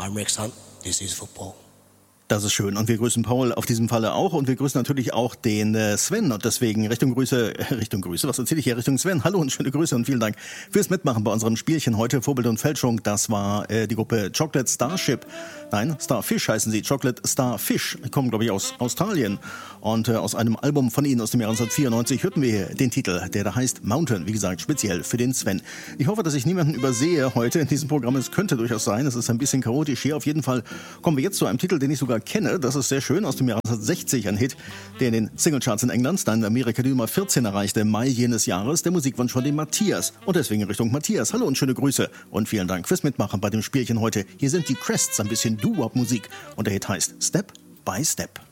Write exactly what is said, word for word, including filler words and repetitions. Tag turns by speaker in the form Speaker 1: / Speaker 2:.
Speaker 1: I'm Rex Hunt, this is football.
Speaker 2: Das ist schön und wir grüßen Paul auf diesem Falle auch und wir grüßen natürlich auch den Sven und deswegen Richtung Grüße, Richtung Grüße, was erzähle ich hier, Richtung Sven, hallo und schöne Grüße und vielen Dank fürs Mitmachen bei unserem Spielchen heute, Vorbild und Fälschung, das war äh, die Gruppe Chocolate Starship, nein, Starfish heißen sie, Chocolate Starfish, kommen glaube ich aus Australien und äh, aus einem Album von ihnen aus dem Jahr neunzehnhundertvierundneunzig hörten wir hier den Titel, der da heißt Mountain, wie gesagt, speziell für den Sven. Ich hoffe, dass ich niemanden übersehe heute in diesem Programm, es könnte durchaus sein, es ist ein bisschen chaotisch hier, auf jeden Fall kommen wir jetzt zu einem Titel, den ich sogar kenne, das ist sehr schön, aus dem Jahr neunzehnhundertsechzig, ein Hit, der in den Singlecharts in England, dann in Amerika die Nummer vierzehn erreichte im Mai jenes Jahres, der Musikwunsch von dem Matthias und deswegen in Richtung Matthias. Hallo und schöne Grüße und vielen Dank fürs Mitmachen bei dem Spielchen heute. Hier sind die Crests, ein bisschen Doo-Wop-Musik und der Hit heißt Step by Step.